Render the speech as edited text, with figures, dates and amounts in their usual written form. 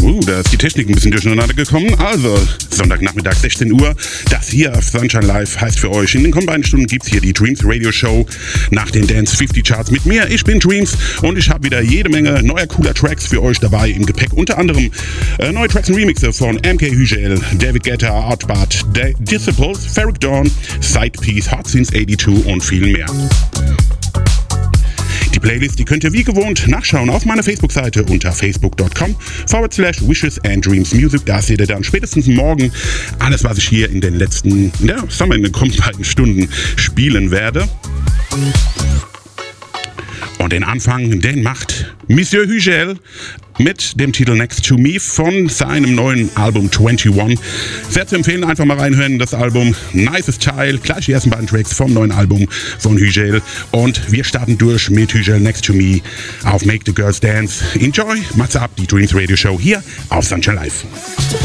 Da ist die Technik ein bisschen durcheinander gekommen. Also, Sonntagnachmittag, 16 Uhr. Das hier auf Sunshine Live heißt für euch, in den kommenden Stunden gibt's hier die Dreams Radio Show nach den Dance 50 Charts mit mir. Ich bin Dreams und ich habe wieder jede Menge neuer cooler Tracks für euch dabei im Gepäck. Unter anderem neue Tracks und Remixe von MK Hügel, David Guetta, Artbart, Disciples, Ferric Dawn, Sidepiece, Hot Since 82 und viel mehr. Die Playlist, die könnt ihr wie gewohnt nachschauen auf meiner Facebook-Seite unter facebook.com/wishes&dreamsmusic. Da seht ihr dann spätestens morgen alles, was ich hier in den letzten, in den kommenden beiden Stunden spielen werde. Und den Anfang, den macht Monsieur Hügel mit dem Titel Next to Me von seinem neuen Album 21. Sehr zu empfehlen, einfach mal reinhören, das Album. Nices Teil, gleich die ersten beiden Tracks vom neuen Album von Hügel. Und wir starten durch mit Hügel Next to Me auf Make the Girls Dance. Enjoy, macht's ab, die Dreams Radio Show hier auf Sunshine Live.